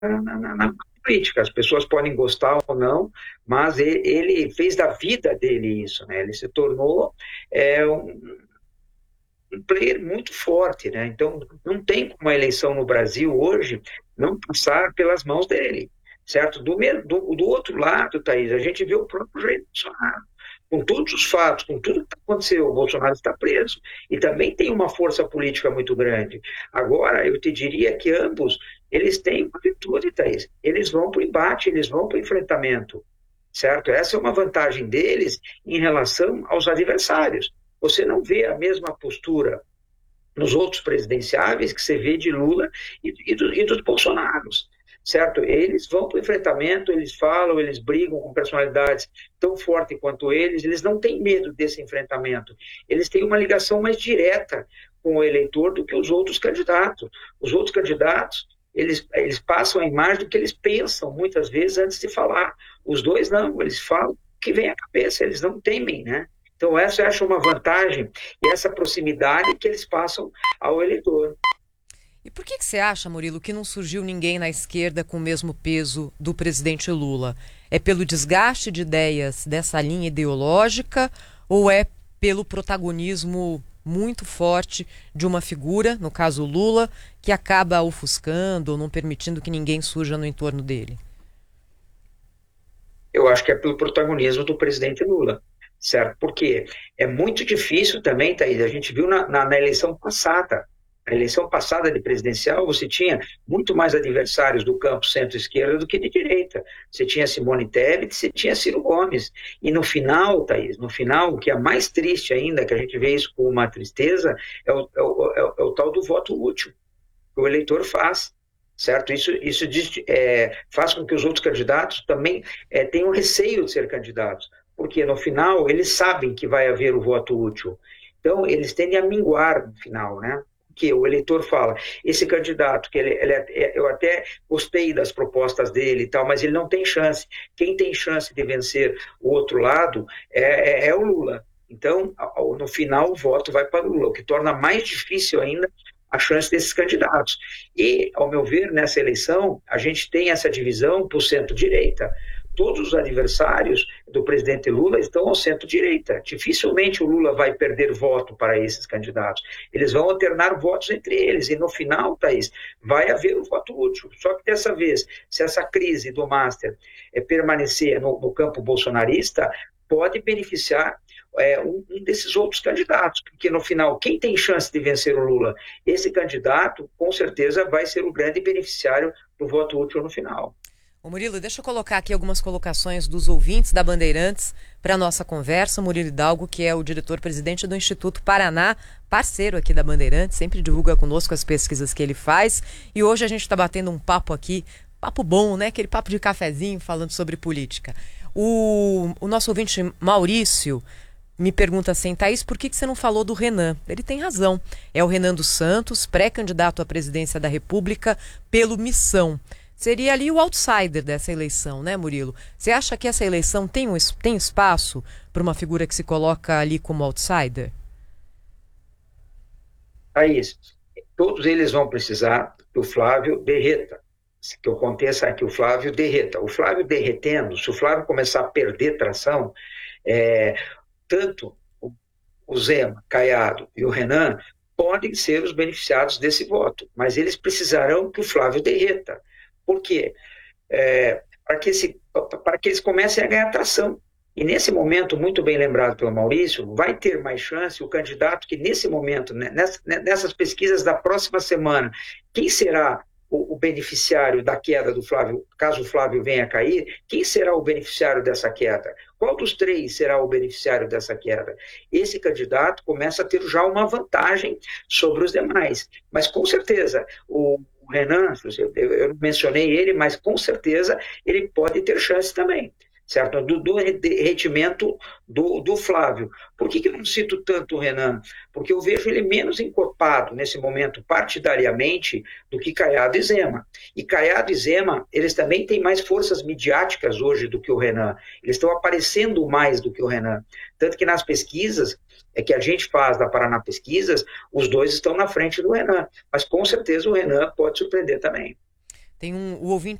na política. As pessoas podem gostar ou não, mas ele fez da vida dele isso, né? Ele se tornou um player muito forte, né? Então, não tem como a eleição no Brasil hoje não passar pelas mãos dele, certo? Do outro lado, Thaís, a gente vê o próprio Jair Bolsonaro. Com todos os fatos, com tudo que aconteceu, o Bolsonaro está preso e também tem uma força política muito grande. Agora, eu te diria que ambos, eles têm uma virtude, Thaís. Eles vão para o embate, eles vão para o enfrentamento, certo? Essa é uma vantagem deles em relação aos adversários. Você não vê a mesma postura nos outros presidenciáveis que você vê de Lula e dos Bolsonaros, certo? Eles vão para o enfrentamento, eles falam, eles brigam com personalidades tão fortes quanto eles não têm medo desse enfrentamento, eles têm uma ligação mais direta com o eleitor do que os outros candidatos. Os outros candidatos, eles passam a imagem do que eles pensam, muitas vezes, antes de falar. Os dois não, eles falam o que vem à cabeça, eles não temem, né? Então, essa eu acho uma vantagem e essa proximidade que eles passam ao eleitor. E por que você acha, Murilo, que não surgiu ninguém na esquerda com o mesmo peso do presidente Lula? É pelo desgaste de ideias dessa linha ideológica ou é pelo protagonismo muito forte de uma figura, no caso Lula, que acaba ofuscando ou não permitindo que ninguém surja no entorno dele? Eu acho que é pelo protagonismo do presidente Lula, certo? Porque é muito difícil também, Thaís, a gente viu na eleição passada. A eleição passada de presidencial, você tinha muito mais adversários do campo centro-esquerda do que de direita. Você tinha Simone Tebet, você tinha Ciro Gomes. E no final, Thaís, no final, o que é mais triste ainda, que a gente vê isso com uma tristeza, é o tal do voto útil que o eleitor faz, certo? Isso faz com que os outros candidatos também tenham receio de ser candidatos, porque no final eles sabem que vai haver o voto útil. Então, eles tendem a minguar no final, né? Que o eleitor fala, esse candidato, que eu até gostei das propostas dele e tal, mas ele não tem chance. Quem tem chance de vencer o outro lado é o Lula. Então, no final, o voto vai para o Lula, o que torna mais difícil ainda a chance desses candidatos. E, ao meu ver, nessa eleição, a gente tem essa divisão para o centro-direita. Todos os adversários do presidente Lula estão ao centro-direita. Dificilmente o Lula vai perder voto para esses candidatos. Eles vão alternar votos entre eles. E no final, Thaís, vai haver o voto útil. Só que dessa vez, se essa crise do Master permanecer no campo bolsonarista, pode beneficiar um desses outros candidatos, porque no final, quem tem chance de vencer o Lula? Esse candidato, com certeza, vai ser o grande beneficiário do voto útil no final. Ô Murilo, deixa eu colocar aqui algumas colocações dos ouvintes da Bandeirantes para a nossa conversa. Murilo Hidalgo, que é o diretor-presidente do Instituto Paraná, parceiro aqui da Bandeirantes, sempre divulga conosco as pesquisas que ele faz. E hoje a gente está batendo um papo aqui, papo bom, né? Aquele papo de cafezinho falando sobre política. O nosso ouvinte Maurício me pergunta assim, Thaís, por que você não falou do Renan? Ele tem razão. É o Renan dos Santos, pré-candidato à presidência da República pelo Missão. Seria ali o outsider dessa eleição, né, Murilo? Você acha que essa eleição tem espaço para uma figura que se coloca ali como outsider? Thaís, todos eles vão precisar que o Flávio derreta, que aconteça que o Flávio derreta. O Flávio derretendo, se o Flávio começar a perder tração, é, tanto o Zema, Caiado e o Renan podem ser os beneficiados desse voto, mas eles precisarão que o Flávio derreta. Por quê? Para que eles comecem a ganhar tração. E nesse momento, muito bem lembrado pelo Maurício, vai ter mais chance o candidato que nesse momento, nessas pesquisas da próxima semana, quem será o beneficiário da queda do Flávio, caso o Flávio venha a cair, quem será o beneficiário dessa queda? Qual dos três será o beneficiário dessa queda? Esse candidato começa a ter já uma vantagem sobre os demais. Mas, com certeza, o Renan, eu não mencionei ele, mas com certeza ele pode ter chance também, certo? Do derretimento do Flávio. Por que eu não cito tanto o Renan? Porque eu vejo ele menos encorpado nesse momento partidariamente do que Caiado e Zema. E Caiado e Zema, eles também têm mais forças midiáticas hoje do que o Renan. Eles estão aparecendo mais do que o Renan. Tanto que nas pesquisas que a gente faz da Paraná Pesquisas, os dois estão na frente do Renan. Mas com certeza o Renan pode surpreender também. Tem o ouvinte